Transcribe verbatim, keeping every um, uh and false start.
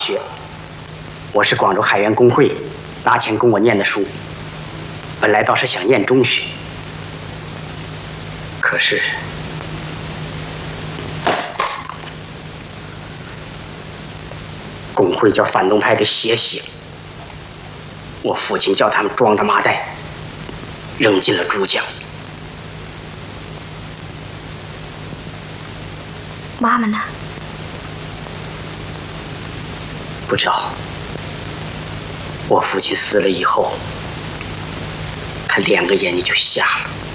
学，我是广州海员工会拿钱供我念的书，本来倒是想念中学，可是工会叫反动派给血洗了，我父亲叫他们装着麻袋扔进了珠江。 妈妈呢？ 不知道。我父亲死了以后，他两个眼睛就瞎了。